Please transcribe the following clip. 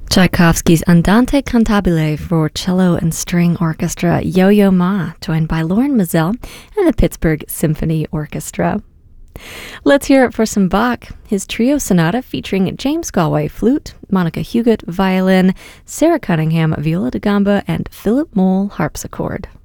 Tchaikovsky's Andante Cantabile for cello and string orchestra, Yo-Yo Ma, joined by Lauren Mizell and the Pittsburgh Symphony Orchestra. Let's hear it for some Bach, his trio sonata featuring James Galway flute, Monica Huguet violin, Sarah Cunningham viola da gamba, and Philip Moll harpsichord.